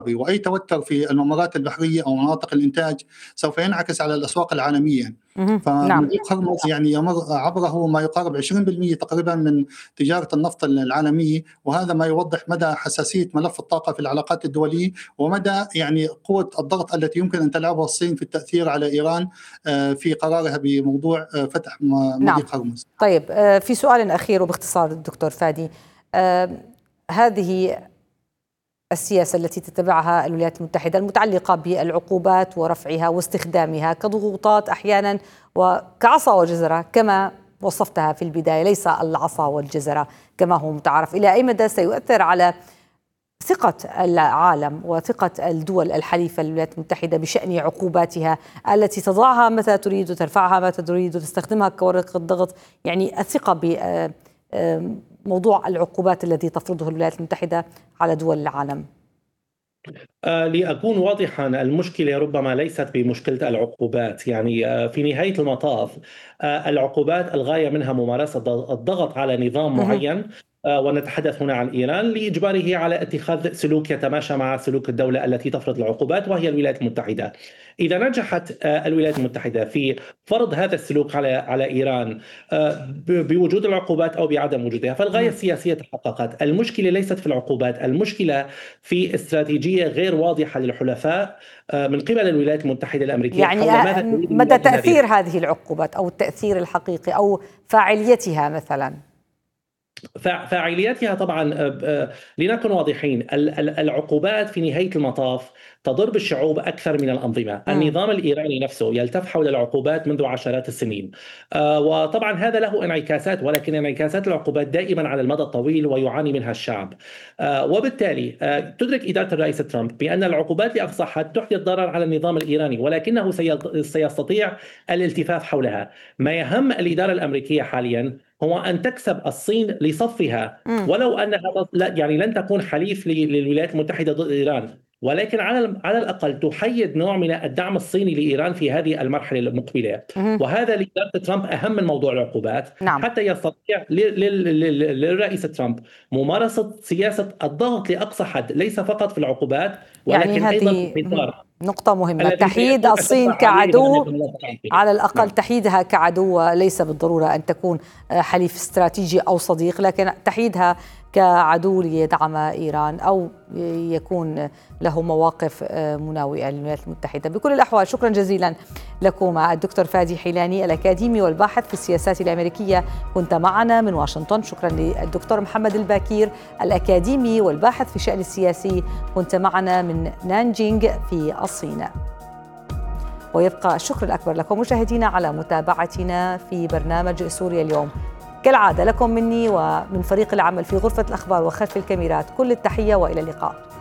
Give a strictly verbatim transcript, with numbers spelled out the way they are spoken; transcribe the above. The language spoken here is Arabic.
وأي توتر في الممرات البحرية أو مناطق الإنتاج سوف ينعكس على الأسواق العالمية. نعم. فمضيق هرمز يعني يمر عبره ما يقارب عشرين بالمئة تقريبا من تجارة النفط العالمية، وهذا ما يوضح مدى حساسية ملف الطاقة في العلاقات الدولية ومدى يعني قوة الضغط التي يمكن أن تلعبها الصين في التأثير على إيران في قرارها بموضوع فتح مضيق نعم. هرمز. طيب، في سؤال أخير وباختصار دكتور فادي، هذه السياسة التي تتبعها الولايات المتحدة المتعلقة بالعقوبات ورفعها واستخدامها كضغوطات أحيانا وكعصا وجزرة كما وصفتها في البداية، ليس العصا والجزرة كما هو متعارف، إلى أي مدى سيؤثر على ثقة العالم وثقة الدول الحليفة للولايات المتحدة بشأن عقوباتها التي تضعها متى تريد وترفعها متى تريد وتستخدمها كورقة ضغط؟ يعني الثقة بموضوع العقوبات الذي تفرضه الولايات المتحدة على دول العالم. آه لأكون واضحا، المشكلة ربما ليست بمشكلة العقوبات. يعني آه في نهاية المطاف آه العقوبات الغاية منها ممارسة الضغط على نظام معين، ونتحدث هنا عن إيران لإجباره على اتخاذ سلوك يتماشى مع سلوك الدولة التي تفرض العقوبات وهي الولايات المتحدة. إذا نجحت الولايات المتحدة في فرض هذا السلوك على على إيران بوجود العقوبات أو بعدم وجودها، فالغاية السياسية تحققت. المشكلة ليست في العقوبات، المشكلة في استراتيجية غير واضحة للحلفاء من قبل الولايات المتحدة الأمريكية. يعني مدى تأثير هذه العقوبات أو التأثير الحقيقي أو فاعليتها مثلا؟ فاعليتها طبعا لنكن واضحين، العقوبات في نهاية المطاف تضر بالشعوب أكثر من الأنظمة. م. النظام الإيراني نفسه يلتف حول العقوبات منذ عشرات السنين، وطبعا هذا له انعكاسات، ولكن انعكاسات العقوبات دائما على المدى الطويل ويعاني منها الشعب. وبالتالي تدرك إدارة الرئيس ترامب بأن العقوبات لأقصى حد تحدث ضرر على النظام الإيراني، ولكنه سيستطيع الالتفاف حولها. ما يهم الإدارة الأمريكية حاليا هو أن تكسب الصين لصفها، ولو أنها يعني لن تكون حليف للولايات المتحدة ضد إيران، ولكن على على الأقل تحيد نوع من الدعم الصيني لإيران في هذه المرحلة المقبلة. وهذا لإدارة ترامب أهم من موضوع العقوبات. نعم. حتى يستطيع للرئيس ترامب ممارسة سياسة الضغط لأقصى حد، ليس فقط في العقوبات ولكن يعني أيضا في الإطار نقطة مهمة، تحييد الصين كعدو، على الأقل تحييدها كعدو، ليس بالضرورة أن تكون حليف استراتيجي أو صديق، لكن تحييدها كعدو ليدعم إيران أو يكون له مواقف مناوئة للولايات المتحدة. بكل الأحوال شكرا جزيلا لكما الدكتور فادي حيلاني الأكاديمي والباحث في السياسات الأمريكية، كنت معنا من واشنطن. شكرا للدكتور محمد الباكير الأكاديمي والباحث في الشأن السياسي، كنت معنا من نانجينغ في الصين. ويبقى الشكر الأكبر لكم مشاهدينا على متابعتنا في برنامج سوريا اليوم. كالعادة لكم مني ومن فريق العمل في غرفة الأخبار وخلف الكاميرات كل التحية وإلى اللقاء.